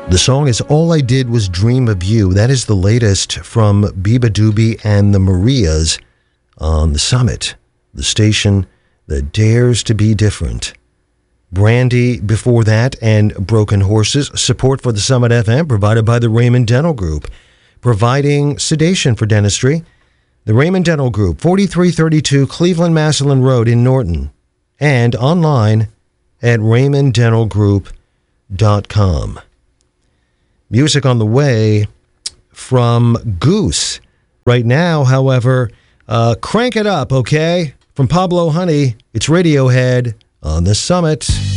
The song is All I Did Was Dream of You. That is the latest from Biba Doobie and the Marias on The Summit, the station that dares to be different. Brandy before that and Broken Horses. Support for the Summit FM provided by the Raymond Dental Group, providing sedation for dentistry. The Raymond Dental Group, 4332 Cleveland Massillon Road in Norton, and online at raymonddentalgroup.com. Music on the way from Goose. Right now, however, crank it up, okay? From Pablo Honey, it's Radiohead on The Summit.